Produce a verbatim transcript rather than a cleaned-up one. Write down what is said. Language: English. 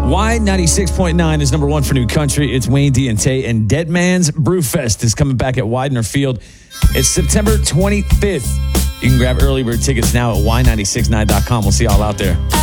Y ninety-six point nine is number one for new country. It's Wayne D and Tay, and Dead Man's Brewfest is coming back at Widener Field. It's September twenty-fifth. You can grab early bird tickets now at y nine six nine dot com. We'll see y'all out there.